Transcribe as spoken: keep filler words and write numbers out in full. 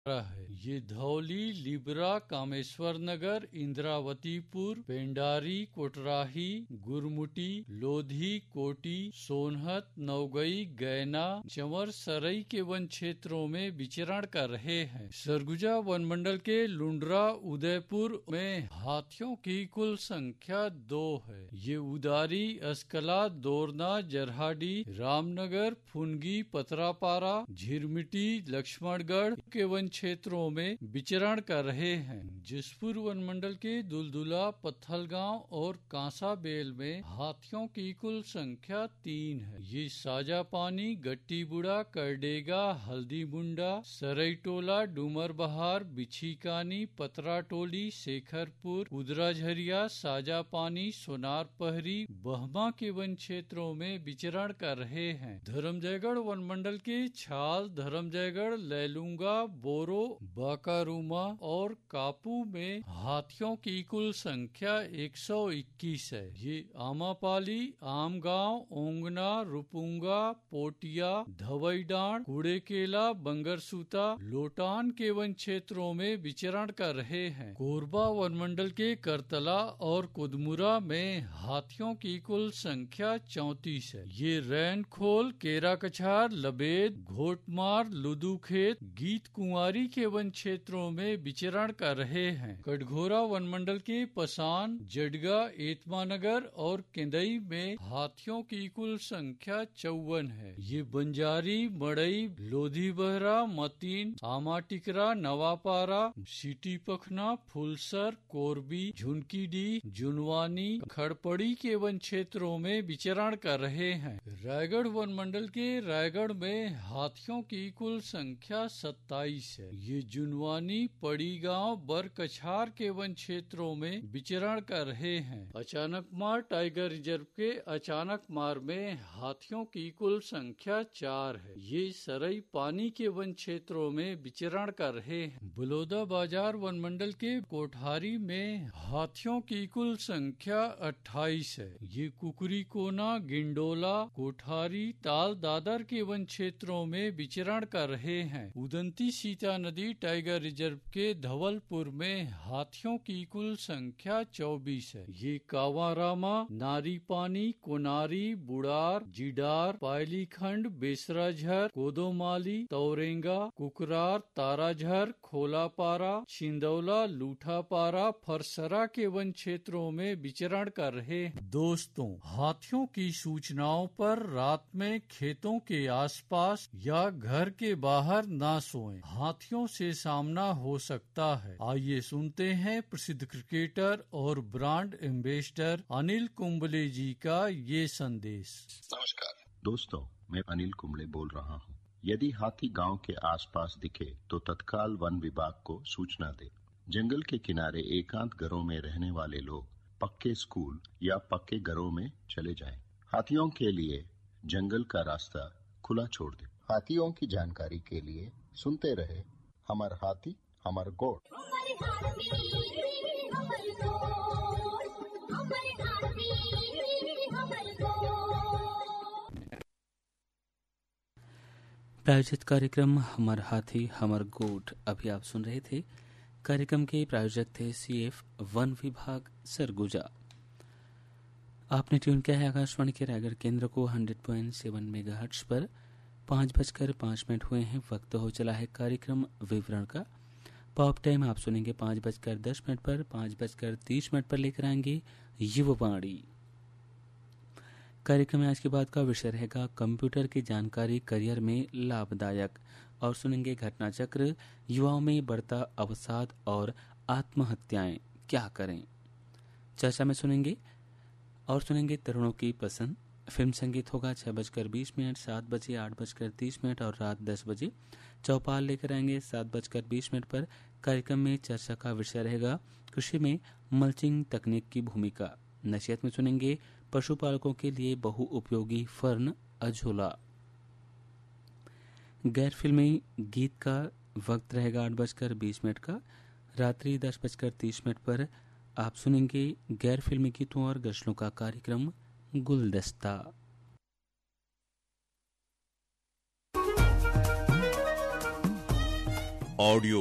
है। ये धौली, लिब्रा, कामेश्वर नगर, इंद्रावतीपुर, पेंडारी, कोटराही, गुरमुटी, लोधी, कोटी, सोनहत, नवगई, गैना, चंवर, सरई के वन क्षेत्रों में विचरण कर रहे हैं। सरगुजा वन मंडल के लुंड्रा, उदयपुर में हाथियों की कुल संख्या दो है। ये उदारी, अस्कला, दोरना, जरहाडी, रामनगर, फुनगी, पतरापारा, झिरमिटी, लक्ष्मणगढ़ के वन क्षेत्रों में विचरण कर रहे हैं। जसपुर वन मंडल के दुलदुला, पत्थलगांव और कांसाबेल में हाथियों की कुल संख्या तीन है। ये साजा पानी, गट्टीबुड़ा, करडेगा, हल्दी मुंडा, सरईटोला, डूमर बहार, बिछीकानी, पतराटोली, शेखरपुर, उदराझरिया, साजा पानी, सोनार पहरी, बहमा के वन क्षेत्रों में विचरण कर रहे हैं। धर्मजयगढ़ वन मंडल के छाल, धर्मजयगढ़, लैलूंगा, बोरो, बाकारूमा और कापू में हाथियों की कुल संख्या एक सौ इक्कीस है। ये आमापाली, आमगांव, ओंगना, रुपुंगा, पोटिया, धवईडांड, कुड़ेकेला, बंगरसूता, लोटान के वन क्षेत्रों में विचरण कर रहे हैं। कोरबा वन मंडल के करतला और कुदमुरा में हाथियों की कुल संख्या चौंतीस है। ये रैनखोल, केरा कछार, लबेद, घोटमार, लुदूखेत, गीत कुंवारी के वन क्षेत्रों में विचरण कर रहे हैं। कटघोरा वन मंडल के पसान, जडगा, एतमानगर और केंदई में हाथियों की कुल संख्या चौवन है। ये बंजारी, मड़ई, लोधी बहरा, मतीन, आमाटिकरा, नवापारा, सिटी पखना, फुलसर, कोरबी, झुनकीडी, जुनवानी, खड़पड़ी के वन क्षेत्रों में विचरण कर रहे हैं। रायगढ़ वन मंडल के रायगढ़ में हाथियों की कुल संख्या सत्ताईस है। ये जुनवानी, पड़ी गांव, बरकछार के वन क्षेत्रों में विचरण कर रहे हैं। अचानक मार टाइगर रिजर्व के अचानक मार में हाथियों की कुल संख्या चार है। ये सरई पानी के वन क्षेत्रों में विचरण कर रहे हैं। बलौदा बाजार वन मंडल के कोठारी में हाथियों की कुल संख्या अट्ठाईस है। ये कुकरी कोना, गिंडोला, कोठारी, ताल दादर के वन क्षेत्रों में विचरण कर रहे हैं। उदंती सीता नदी टाइगर रिजर्व के धवलपुर में हाथियों की कुल संख्या चौबीस है। ये कावारामा, नारी पानी, कोनारी, बुड़ार, जिडार, पायलीखंड, बेसराझर, कोदोमाली, तौरेंगा, कुकरार, ताराझर, खोलापारा, छिंदौला, लूठापारा, फरसरा के वन क्षेत्रों में विचरण कर रहे हैं। दोस्तों, हाथियों की सूचनाओं पर रात में खेतों के आसपास या घर के बाहर ना सोएं। हाथियों से सामना हो सकता है। आइए सुनते हैं प्रसिद्ध क्रिकेटर और ब्रांड एम्बेसडर अनिल कुंबले जी का ये संदेश। नमस्कार दोस्तों, मैं अनिल कुंबले बोल रहा हूँ। यदि हाथी गांव के आसपास दिखे तो तत्काल वन विभाग को सूचना दे। जंगल के किनारे एकांत घरों में रहने वाले लोग पक्के स्कूल या पक्के घरों में चले जाएं। हाथियों के लिए जंगल का रास्ता खुला छोड़ दे। हाथियों की जानकारी के लिए सुनते रहे हमार हाथी हमार गोठ। प्रायोजित कार्यक्रम हमार हाथी हमार गोठ अभी आप सुन रहे थे। कार्यक्रम के प्रायोजक थे सीएफ वन विभाग सरगुजा। आपने ट्यून किया है आकाशवाणी के रायगढ़ केंद्र को सौ पॉइंट सात मेगाहर्ट्ज पर। पाँच बजकर पाँच मिनट हुए हैं। वक्त हो चला है कार्यक्रम विवरण का। पॉप टाइम आप सुनेंगे पाँच बजकर दस मिनट पर। पाँच बजकर तीस मिनट पर लेकर आएंगे युववाणी। कार्यक्रम में आज के बाद का विषय रहेगा कंप्यूटर की जानकारी करियर में लाभदायक। और सुनेंगे घटना चक्र, युवाओं में बढ़ता अवसाद और आत्महत्याएं क्या करें। चर्चा में सुनेंगे और सुनेंगे तरुणों की पसंद। फिल्म संगीत होगा छह बजकर बीस मिनट, सात बजे, आठ बजकर तीस मिनट और रात दस बजे। चौपाल लेकर आएंगे सात बजकर बीस मिनट पर। कार्यक्रम में चर्चा का विषय रहेगा कृषि में मल्चिंग तकनीक की भूमिका। नसीहत में सुनेंगे पशुपालकों के लिए बहु उपयोगी फर्न अझोला। गैर फिल्मी गीत का वक्त रहेगा आठ बजकर बीस मिनट का। रात्रि दस बजकर तीस मिनट पर आप सुनेंगे गैर फिल्मी गीतों और गजलों का कार्यक्रम गुलदस्ता। ऑडियो